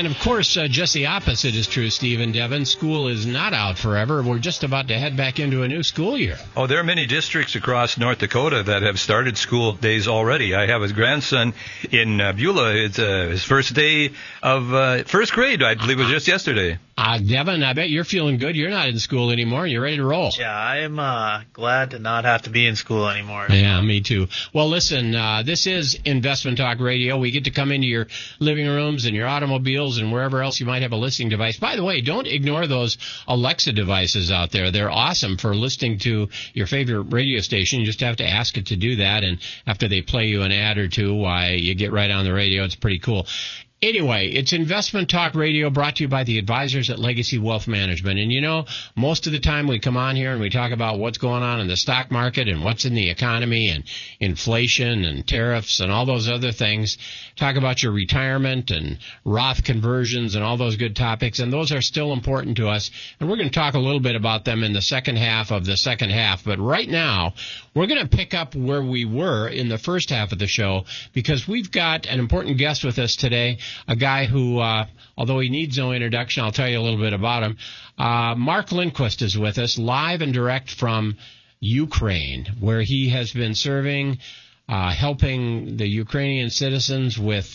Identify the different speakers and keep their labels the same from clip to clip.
Speaker 1: And, of course, just the opposite is true, Steve and Devin. School is not out forever. We're just about to head back into a new school year.
Speaker 2: Oh, there are many districts across North Dakota that have started school days already. I have a grandson in Beulah. It's his first day of first grade, I believe it was just yesterday.
Speaker 1: Devin, I bet you're feeling good. You're not in school anymore. You're ready to roll.
Speaker 3: Yeah, I'm glad to not have to be in school anymore.
Speaker 1: Yeah, me too. Well, listen, this is Investment Talk Radio. We get to come into your living rooms and your automobiles and wherever else you might have a listening device. By the way, don't ignore those Alexa devices out there. They're awesome for listening to your favorite radio station. You just have to ask it to do that, and after they play you an ad or two, why, you get right on the radio. It's pretty cool. Anyway, it's Investment Talk Radio brought to you by the advisors at Legacy Wealth Management. And, you know, most of the time we come on here and we talk about what's going on in the stock market and what's in the economy and inflation and tariffs and all those other things. Talk about your retirement and Roth conversions and all those good topics. And those are still important to us. And we're going to talk a little bit about them in the second half of the second half. But right now, we're going to pick up where we were in the first half of the show because we've got an important guest with us today. A guy who, although he needs no introduction, I'll tell you a little bit about him. Mark Lindquist is with us, live and direct from Ukraine, where he has been serving, helping the Ukrainian citizens with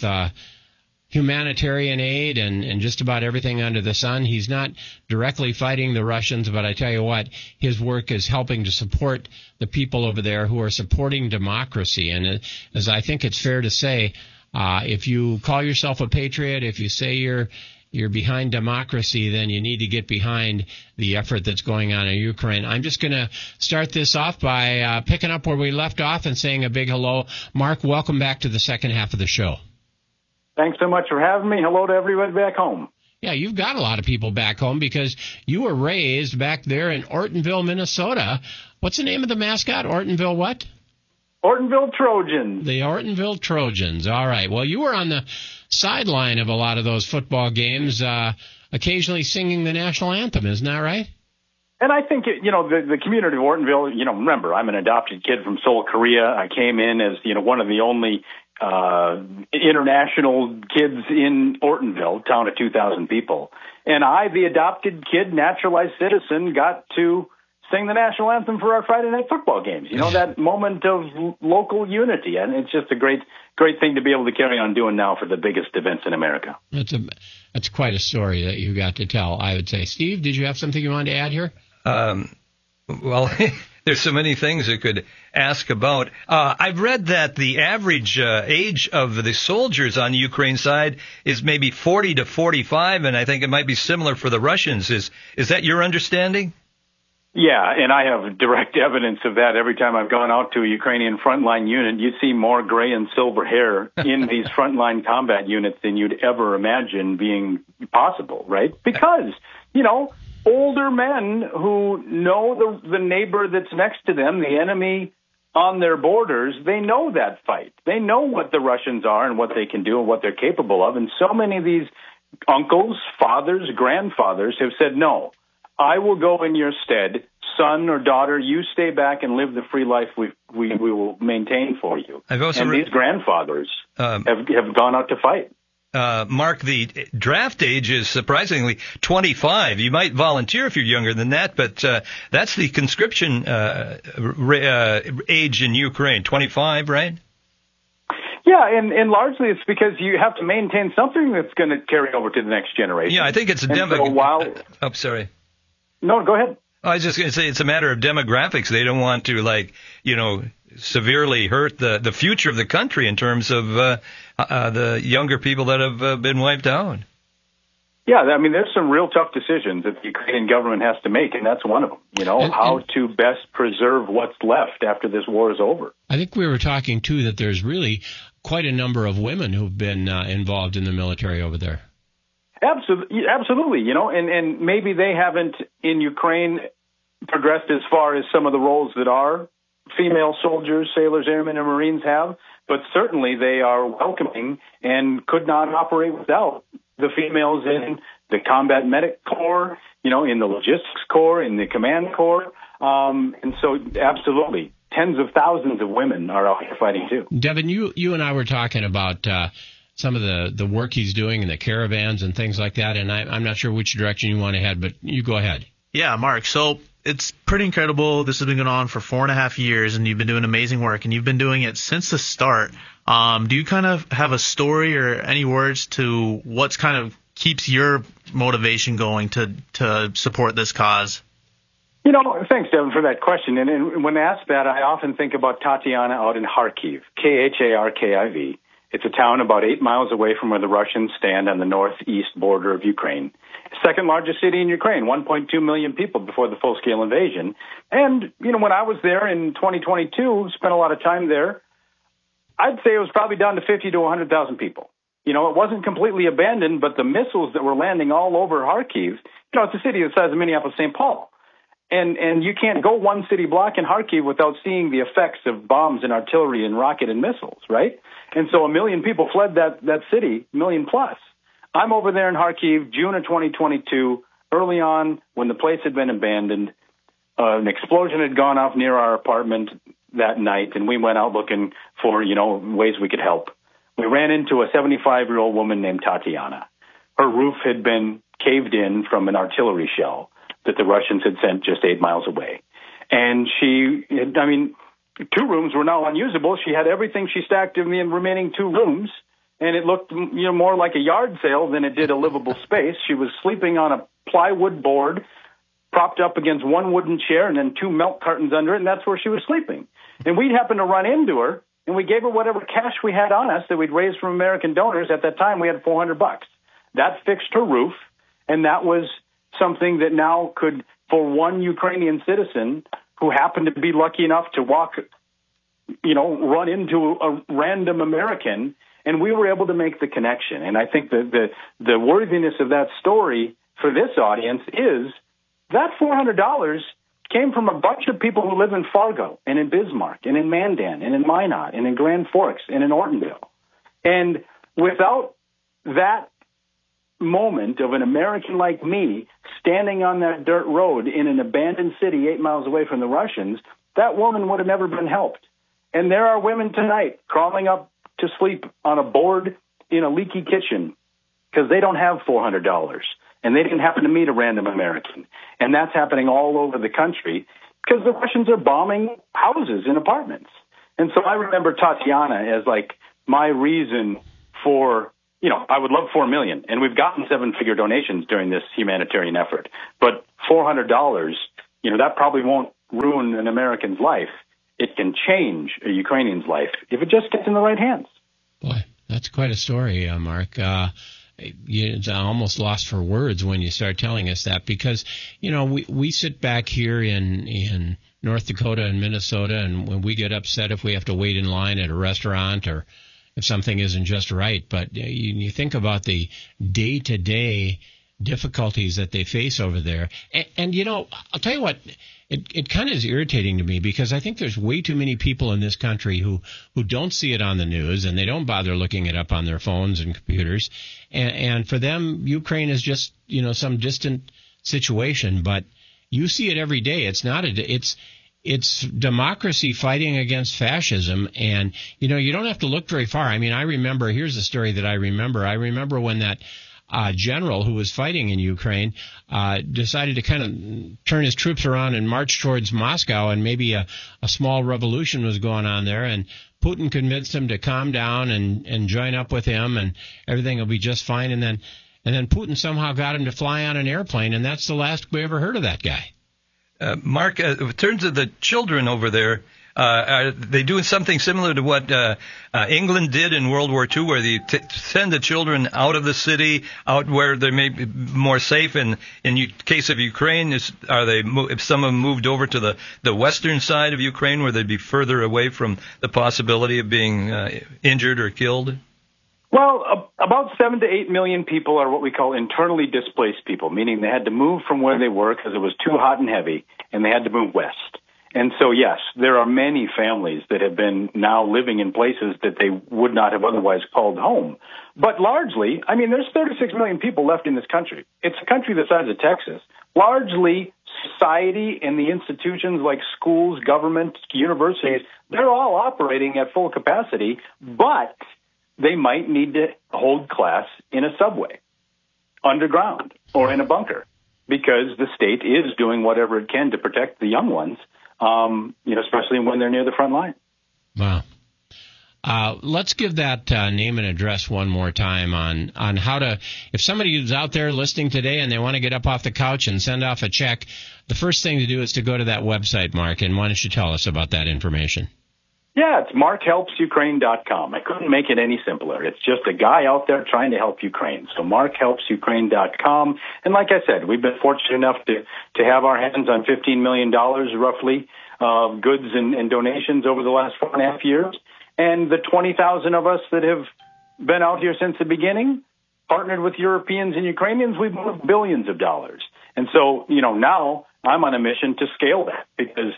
Speaker 1: humanitarian aid and just about everything under the sun. He's not directly fighting the Russians, but I tell you what, his work is helping to support the people over there who are supporting democracy. And as I think it's fair to say, if you call yourself a patriot, if you say you're behind democracy, then you need to get behind the effort that's going on in Ukraine. I'm just going to start this off by picking up where we left off and saying a big hello. Mark, welcome back to the second half of the show.
Speaker 4: Thanks so much for having me. Hello to everybody back home.
Speaker 1: Yeah, you've got a lot of people back home because you were raised back there in Ortonville, Minnesota. What's the name of the mascot? Ortonville what?
Speaker 4: Ortonville Trojans.
Speaker 1: The Ortonville Trojans. All right. Well, you were on the sideline of a lot of those football games, occasionally singing the national anthem. Isn't that right?
Speaker 4: And I think, the community of Ortonville, remember, I'm an adopted kid from Seoul, Korea. I came in as, one of the only international kids in Ortonville, town of 2,000 people. And I, the adopted kid, naturalized citizen, got to sing the national anthem for our Friday night football games. That moment of local unity. And it's just a great thing to be able to carry on doing now for the biggest events in America.
Speaker 1: That's quite a story that you got to tell, I would say. Steve, did you have something you wanted to add here?
Speaker 2: Well, there's so many things I could ask about. I've read that the average age of the soldiers on the Ukraine side is maybe 40 to 45, and I think it might be similar for the Russians. Is that your understanding?
Speaker 4: Yeah, and I have direct evidence of that. Every time I've gone out to a Ukrainian frontline unit, you see more gray and silver hair in these frontline combat units than you'd ever imagine being possible, right? Because, older men who know the neighbor that's next to them, the enemy on their borders, they know that fight. They know what the Russians are and what they can do and what they're capable of. And so many of these uncles, fathers, grandfathers have said, no, I will go in your stead. Son or daughter, you stay back and live the free life we will maintain for you. These grandfathers have gone out to fight.
Speaker 2: Mark, the draft age is surprisingly 25. You might volunteer if you're younger than that, but that's the conscription age in Ukraine, 25, right?
Speaker 4: Yeah, and largely it's because you have to maintain something that's going to carry over to the next generation.
Speaker 2: Yeah, I think it's
Speaker 4: a
Speaker 2: sorry.
Speaker 4: No, go ahead.
Speaker 2: I was just going to say it's a matter of demographics. They don't want to, severely hurt the future of the country in terms of the younger people that have been wiped out.
Speaker 4: Yeah, I mean, there's some real tough decisions that the Ukrainian government has to make, and that's one of them, how to best preserve what's left after this war is over.
Speaker 1: I think we were talking, too, that there's really quite a number of women who've been involved in the military over there.
Speaker 4: Absolutely, and maybe they haven't in Ukraine progressed as far as some of the roles that our female soldiers, sailors, airmen, and Marines have, but certainly they are welcoming and could not operate without the females in the combat medic corps, in the logistics corps, in the command corps, and so absolutely. Tens of thousands of women are out here fighting too.
Speaker 1: Devin, you and I were talking about some of the work he's doing in the caravans and things like that. And I'm not sure which direction you want to head, but you go ahead.
Speaker 5: Yeah, Mark. So it's pretty incredible. This has been going on for 4.5 years, and you've been doing amazing work, and you've been doing it since the start. Do you kind of have a story or any words to what's kind of keeps your motivation going to support this cause?
Speaker 4: Thanks, Devin, for that question. And when asked that, I often think about Tatiana out in Kharkiv, Kharkiv. It's a town about 8 miles away from where the Russians stand on the northeast border of Ukraine. Second largest city in Ukraine, 1.2 million people before the full-scale invasion. And, when I was there in 2022, spent a lot of time there, I'd say it was probably down to 50 to 100,000 people. It wasn't completely abandoned, but the missiles that were landing all over Kharkiv, it's a city the size of Minneapolis, St. Paul. And you can't go one city block in Kharkiv without seeing the effects of bombs and artillery and rocket and missiles, right? And so 1 million people fled that city, 1 million plus. I'm over there in Kharkiv, June of 2022, early on when the place had been abandoned. An explosion had gone off near our apartment that night, and we went out looking for, ways we could help. We ran into a 75-year-old woman named Tatiana. Her roof had been caved in from an artillery shell that the Russians had sent just 8 miles away. And she had, 2 rooms were now unusable. She had everything she stacked in the remaining 2 rooms, and it looked, more like a yard sale than it did a livable space. She was sleeping on a plywood board, propped up against one wooden chair, and then 2 milk cartons under it, and that's where she was sleeping. And we happened to run into her, and we gave her whatever cash we had on us that we'd raised from American donors. At that time, we had $400. That fixed her roof, and that was something that now could, for one Ukrainian citizen who happened to be lucky enough to run into a random American, and we were able to make the connection. And I think that the worthiness of that story for this audience is that $400 came from a bunch of people who live in Fargo and in Bismarck and in Mandan and in Minot and in Grand Forks and in Ortonville. And without that moment of an American like me standing on that dirt road in an abandoned city 8 miles away from the Russians, that woman would have never been helped. And there are women tonight crawling up to sleep on a board in a leaky kitchen because they don't have $400 and they didn't happen to meet a random American. And that's happening all over the country because the Russians are bombing houses and apartments. And so I remember Tatiana as like my reason for, I would love 4 million, and we've gotten 7-figure donations during this humanitarian effort. But $400, that probably won't ruin an American's life. It can change a Ukrainian's life if it just gets in the right hands.
Speaker 1: Boy, that's quite a story, Mark. It's almost lost for words when you start telling us that because, we sit back here in North Dakota and Minnesota, and when we get upset if we have to wait in line at a restaurant or if something isn't just right. But you think about the day-to-day difficulties that they face over there. And I'll tell you what, it kind of is irritating to me because I think there's way too many people in this country who don't see it on the news and they don't bother looking it up on their phones and computers. And for them, Ukraine is just, some distant situation. But you see it every day. It's democracy fighting against fascism, and, you don't have to look very far. I remember, here's a story that I remember. I remember when that general who was fighting in Ukraine decided to kind of turn his troops around and march towards Moscow, and maybe a small revolution was going on there, and Putin convinced him to calm down and join up with him, and everything will be just fine. And then Putin somehow got him to fly on an airplane, and that's the last we ever heard of that guy.
Speaker 2: Mark, in terms of the children over there, are they doing something similar to what England did in World War II, where they send the children out of the city, out where they may be more safe? And in case of Ukraine, if some of them moved over to the western side of Ukraine, where they'd be further away from the possibility of being injured or killed?
Speaker 4: Well, about 7 to 8 million people are what we call internally displaced people, meaning they had to move from where they were because it was too hot and heavy, and they had to move west. And so, yes, there are many families that have been now living in places that they would not have otherwise called home. But largely, there's 36 million people left in this country. It's a country the size of Texas. Largely, society and the institutions like schools, government, universities, they're all operating at full capacity, but they might need to hold class in a subway, underground, or in a bunker, because the state is doing whatever it can to protect the young ones, especially when they're near the front line.
Speaker 1: Wow. Let's give that name and address one more time on how to, if somebody is out there listening today and they want to get up off the couch and send off a check, the first thing to do is to go to that website, Mark, and why don't you tell us about that information?
Speaker 4: Yeah, it's markhelpsukraine.com. I couldn't make it any simpler. It's just a guy out there trying to help Ukraine. So markhelpsukraine.com. And like I said, we've been fortunate enough to have our hands on $15 million roughly of goods and donations over the last 4.5 years. And the 20,000 of us that have been out here since the beginning, partnered with Europeans and Ukrainians, we've moved billions of dollars. And so, now I'm on a mission to scale that because,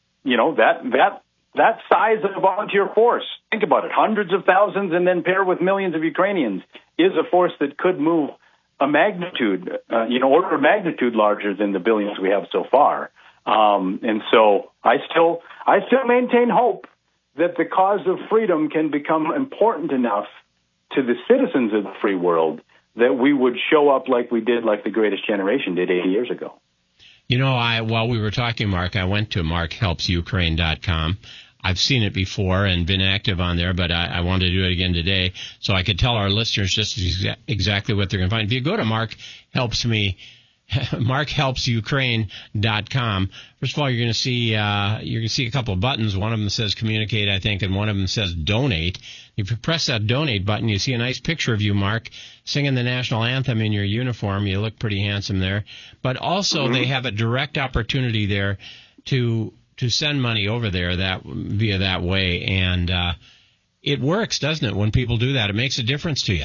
Speaker 4: that size of a volunteer force, think about it, hundreds of thousands and then pair with millions of Ukrainians, is a force that could move a magnitude, order of magnitude larger than the billions we have so far. And so I still maintain hope that the cause of freedom can become important enough to the citizens of the free world that we would show up like we did, like the Greatest Generation did 80 years ago.
Speaker 1: While we were talking, Mark, I went to markhelpsukraine.com. I've seen it before and been active on there, but I wanted to do it again today so I could tell our listeners just exactly what they're going to find. If you go to markhelpsukraine.com. First of all, you're going to see a couple of buttons. One of them says communicate, I think, and one of them says donate. If you press that donate button, you see a nice picture of you, Mark, singing the national anthem in your uniform. You look pretty handsome there. But also they have a direct opportunity there to send money over there via that way. And it works, doesn't it, when people do that? It makes a difference to you.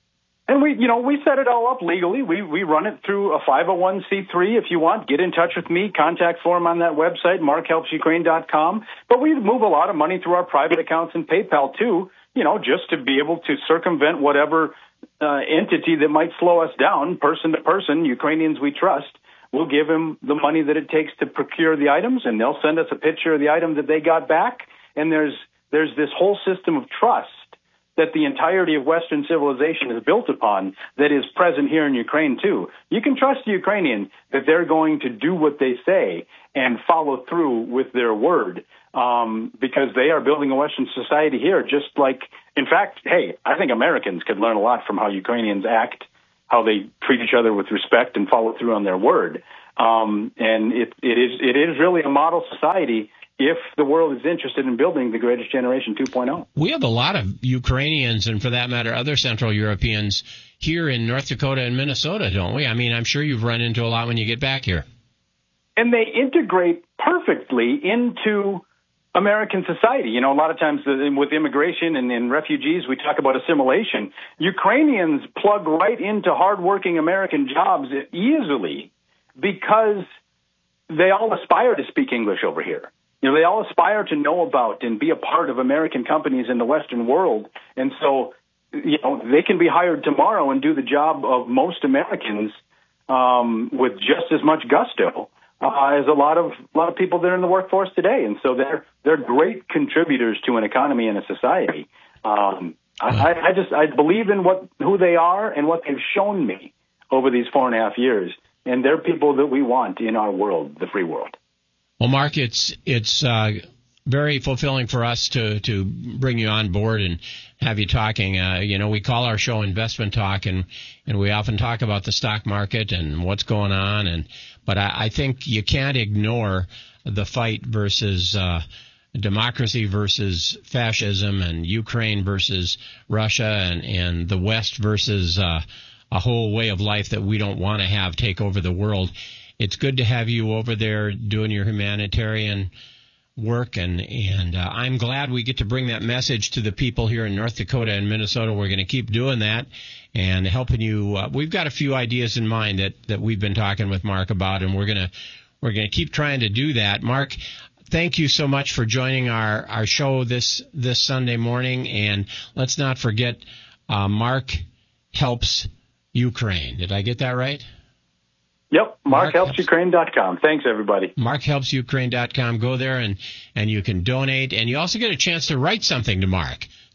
Speaker 4: And we set it all up legally. We run it through a 501c3. If you want, get in touch with me. Contact form on that website, markhelpsukraine.com. But we move a lot of money through our private accounts and PayPal too, just to be able to circumvent whatever entity that might slow us down, person to person. Ukrainians we trust. We'll give them the money that it takes to procure the items, and they'll send us a picture of the item that they got back. And there's this whole system of trust that the entirety of Western civilization is built upon that is present here in Ukraine, too. You can trust the Ukrainians that they're going to do what they say and follow through with their word because they are building a Western society here just like, in fact, I think Americans could learn a lot from how Ukrainians act, how they treat each other with respect and follow through on their word. And it is really a model society if the world is interested in building the Greatest Generation 2.0.
Speaker 1: We have a lot of Ukrainians and, for that matter, other Central Europeans here in North Dakota and Minnesota, don't we? I mean, I'm sure you've run into a lot when you get back here. And
Speaker 4: they integrate perfectly into American society. A lot of times with immigration and refugees, we talk about assimilation. Ukrainians plug right into hardworking American jobs easily because they all aspire to speak English over here. They all aspire to know about and be a part of American companies in the Western world. And so, they can be hired tomorrow and do the job of most Americans with just as much gusto as a lot of people that are in the workforce today. And so they're great contributors to an economy and a society. I believe in who they are and what they've shown me over these 4.5 years. And they're people that we want in our world, the free world. Well, Mark, it's very fulfilling for us to bring you on board and have you talking. We call our show Investment Talk, and we often talk about the stock market and what's going on. But I think you can't ignore the fight versus democracy versus fascism, and Ukraine versus Russia, and the West versus a whole way of life that we don't want to have take over the world. It's good to have you over there doing your humanitarian work, and I'm glad we get to bring that message to the people here in North Dakota and Minnesota. We're going to keep doing that and helping you. We've got a few ideas in mind that we've been talking with Mark about, and we're going to keep trying to do that. Mark, thank you so much for joining our show this Sunday morning, and let's not forget Mark Helps Ukraine. Did I get that right? Yep, markhelpsukraine.com. Thanks, everybody. Markhelpsukraine.com. Go there and you can donate. And you also get a chance to write something to Mark.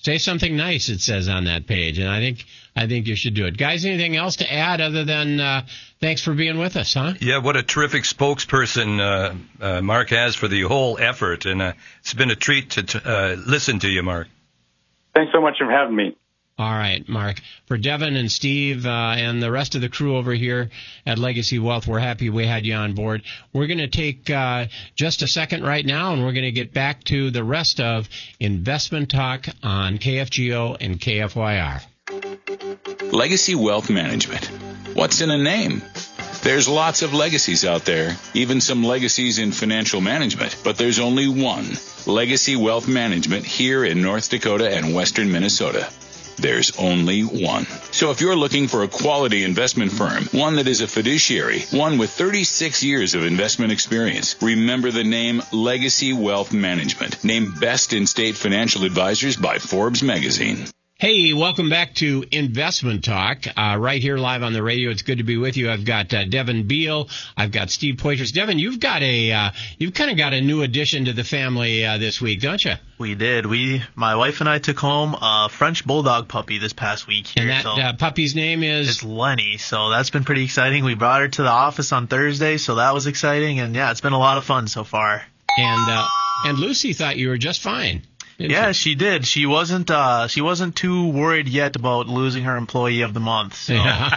Speaker 1: Say something nice, it says on that page, and I think you should do it. Guys, anything else to add other than thanks for being with us, huh?
Speaker 2: Yeah, what a terrific spokesperson Mark has for the whole effort, and it's been a treat to listen to you, Mark.
Speaker 4: Thanks so much for having me.
Speaker 1: All right, Mark. For Devin and Steve and the rest of the crew over here at Legacy Wealth, we're happy we had you on board. We're going to take just a second right now, and we're going to get back to the rest of Investment Talk on KFGO and KFYR.
Speaker 6: Legacy Wealth Management. What's in a name? There's lots of legacies out there, even some legacies in financial management, but there's only one, Legacy Wealth Management, here in North Dakota and western Minnesota. There's only one. So if you're looking for a quality investment firm, one that is a fiduciary, one with 36 years of investment experience, remember the name Legacy Wealth Management, named Best in State Financial Advisors by Forbes magazine.
Speaker 1: Hey, welcome back to Investment Talk, right here live on the radio. It's good to be with you. I've got Devin Beal. I've got Steve Poitras. Devin, you've kind of got a new addition to the family this week, don't you?
Speaker 5: We did. My wife and I took home a French Bulldog puppy this past week here.
Speaker 1: And that puppy's name is?
Speaker 5: It's Lenny, so that's been pretty exciting. We brought her to the office on Thursday, so that was exciting, and yeah, it's been a lot of fun so far.
Speaker 1: And Lucy thought you were just fine.
Speaker 5: Yeah, she did. She wasn't too worried yet about losing her employee of the month. So.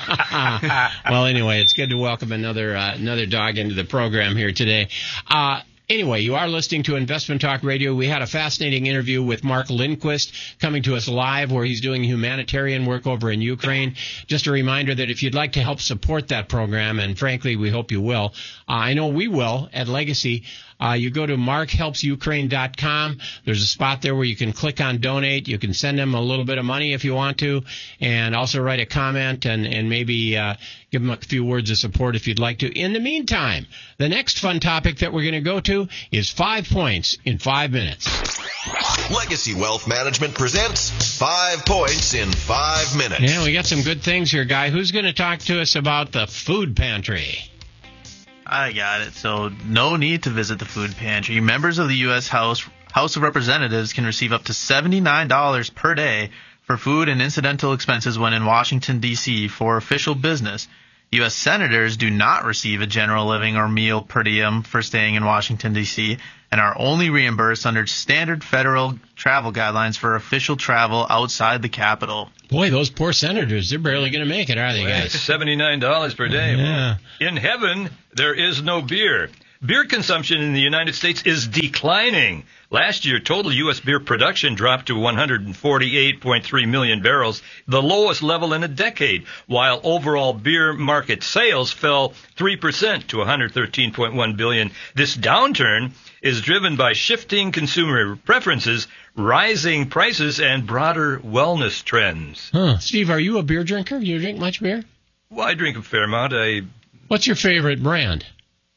Speaker 1: Well, anyway, it's good to welcome another dog into the program here today. Anyway, you are listening to Investment Talk Radio. We had a fascinating interview with Mark Lindquist coming to us live where he's doing humanitarian work over in Ukraine. Just a reminder that if you'd like to help support that program, and frankly, we hope you will, I know we will at Legacy, you go to markhelpsukraine.com. There's a spot there where you can click on donate. You can send them a little bit of money if you want to, and also write a comment and maybe give them a few words of support if you'd like to. In the meantime, the next fun topic that we're going to go to is 5 points in 5 minutes.
Speaker 7: Legacy Wealth Management presents 5 points in 5 minutes.
Speaker 1: Yeah, we got some good things here, Guy. Who's going to talk to us about the food pantry?
Speaker 5: I got it. So no need to visit the food pantry. Members of the U.S. House of Representatives can receive up to $79 per day for food and incidental expenses when in Washington, D.C. for official business. U.S. Senators do not receive a general living or meal per diem for staying in Washington, D.C. and are only reimbursed under standard federal travel guidelines for official travel outside the Capitol.
Speaker 1: Boy, those poor senators, they're barely going to make it, are they, guys?
Speaker 2: $79 per day.
Speaker 1: Yeah.
Speaker 2: In heaven, there is no beer. Beer consumption in the United States is declining. Last year, total U.S. beer production dropped to 148.3 million barrels, the lowest level in a decade, while overall beer market sales fell 3% to 113.1 billion. This downturn is driven by shifting consumer preferences, rising prices, and broader wellness trends.
Speaker 1: Steve, are you a beer drinker? You drink much beer?
Speaker 2: Well, I drink a fair amount.
Speaker 1: What's your favorite brand?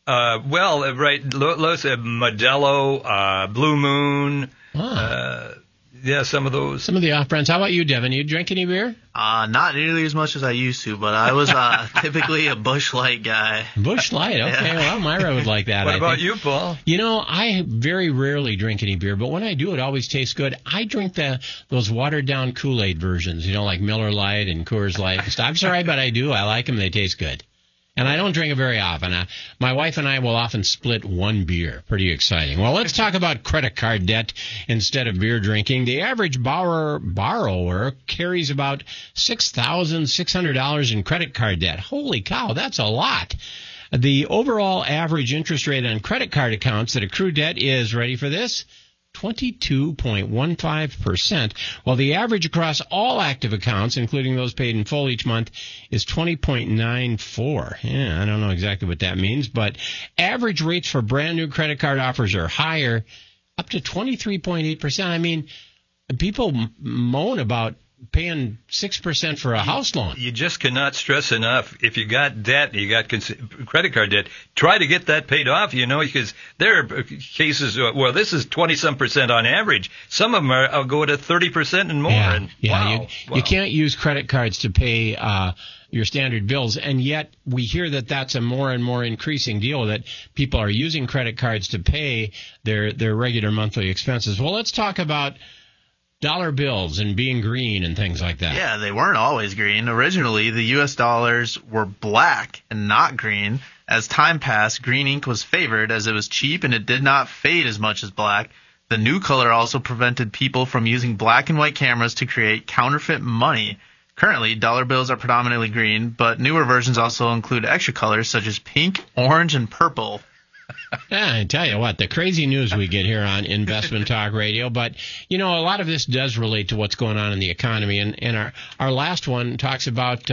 Speaker 2: Modelo, Blue Moon, some of those.
Speaker 1: Some of the off-brands. How about you, Devin? You drink any beer?
Speaker 5: Not nearly as much as I used to, but I was typically a Busch Light guy.
Speaker 1: Busch Light, okay. Yeah. Well, Myra would like that.
Speaker 2: What about you, Paul?
Speaker 1: You know, I very rarely drink any beer, but when I do, it always tastes good. I drink those watered-down Kool-Aid versions, like Miller Lite and Coors Light. I'm sorry, but I do. I like them. They taste good. And I don't drink it very often. My wife and I will often split one beer. Pretty exciting. Well, let's talk about credit card debt instead of beer drinking. The average borrower carries about $6,600 in credit card debt. Holy cow, that's a lot. The overall average interest rate on credit card accounts that accrue debt is, ready for this, 22.15%, while the average across all active accounts, including those paid in full each month, is 20.94. Yeah, I don't know exactly what that means, but average rates for brand new credit card offers are higher, up to 23.8%. I mean, people moan about paying 6% for a house loan.
Speaker 2: You just cannot stress enough. If you got debt, you got credit card debt, try to get that paid off, because there are cases, this is 20-some% on average. Some of them will go to 30% and more.
Speaker 1: Yeah. You can't use credit cards to pay your standard bills, and yet we hear that that's a more and more increasing deal, that people are using credit cards to pay their regular monthly expenses. Well, let's talk about dollar bills and being green and things like that.
Speaker 5: Yeah, they weren't always green. Originally, the U.S. dollars were black and not green. As time passed, green ink was favored as it was cheap and it did not fade as much as black. The new color also prevented people from using black and white cameras to create counterfeit money. Currently, dollar bills are predominantly green, but newer versions also include extra colors such as pink, orange, and purple.
Speaker 1: Yeah, I tell you what, the crazy news we get here on Investment Talk Radio. But, a lot of this does relate to what's going on in the economy. And our last one talks about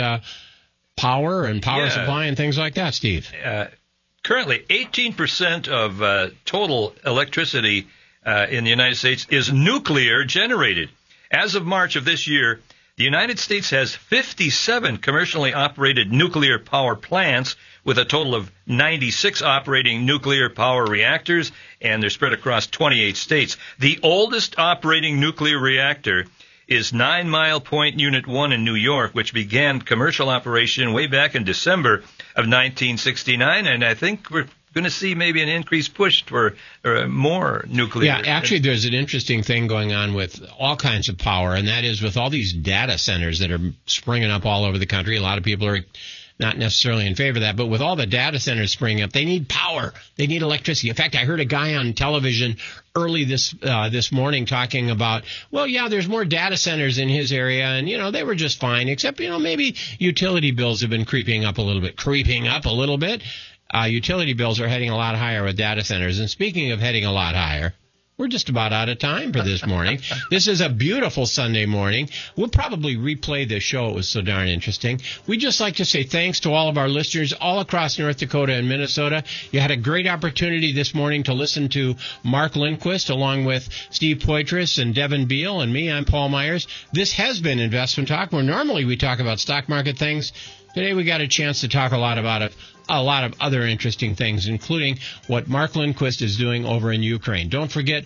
Speaker 1: power and power supply and things like that, Steve.
Speaker 2: Currently, 18% of total electricity in the United States is nuclear generated. As of March of this year, the United States has 57 commercially operated nuclear power plants with a total of 96 operating nuclear power reactors, and they're spread across 28 states. The oldest operating nuclear reactor is 9 Mile Point Unit 1 in New York, which began commercial operation way back in December of 1969, and I think we're going to see maybe an increased push for more nuclear.
Speaker 1: Yeah, actually, there's an interesting thing going on with all kinds of power, and that is with all these data centers that are springing up all over the country. A lot of people are not necessarily in favor of that, but with all the data centers springing up, they need power. They need electricity. In fact, I heard a guy on television early this morning talking about, well, yeah, there's more data centers in his area, and, they were just fine, except, maybe utility bills have been creeping up a little bit. Utility bills are heading a lot higher with data centers. And speaking of heading a lot higher, we're just about out of time for this morning. This is a beautiful Sunday morning. We'll probably replay this show. It was so darn interesting. We'd just like to say thanks to all of our listeners all across North Dakota and Minnesota. You had a great opportunity this morning to listen to Mark Lindquist along with Steve Poitras and Devin Beal and me. I'm Paul Myers. This has been Investment Talk, where normally we talk about stock market things. Today we got a chance to talk a lot of other interesting things, including what Mark Lindquist is doing over in Ukraine. Don't forget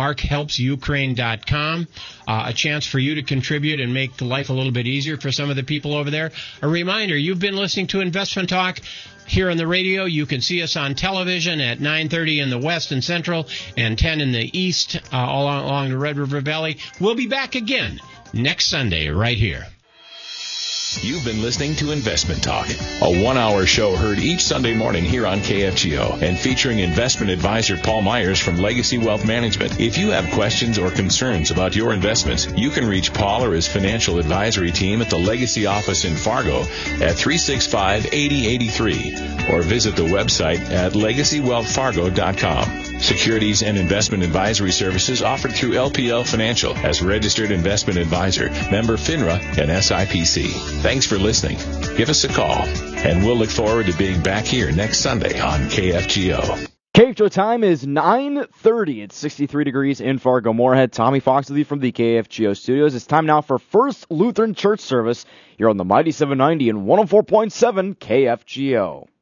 Speaker 1: markhelpsukraine.com, a chance for you to contribute and make life a little bit easier for some of the people over there. A reminder, you've been listening to Investment Talk here on the radio. You can see us on television at 9:30 in the West and Central and 10 in the East all along the Red River Valley. We'll be back again next Sunday right here.
Speaker 6: You've been listening to Investment Talk, a one-hour show heard each Sunday morning here on KFGO and featuring investment advisor Paul Myers from Legacy Wealth Management. If you have questions or concerns about your investments, you can reach Paul or his financial advisory team at the Legacy office in Fargo at 365-8083 or visit the website at legacywealthfargo.com. Securities and investment advisory services offered through LPL Financial as registered investment advisor, member FINRA and SIPC. Thanks for listening. Give us a call, and we'll look forward to being back here next Sunday on KFGO.
Speaker 8: KFGO time is 9:30. It's 63 degrees in Fargo-Moorhead. Tommy Fox with you from the KFGO studios. It's time now for First Lutheran Church service here on the Mighty 790 and 104.7 KFGO.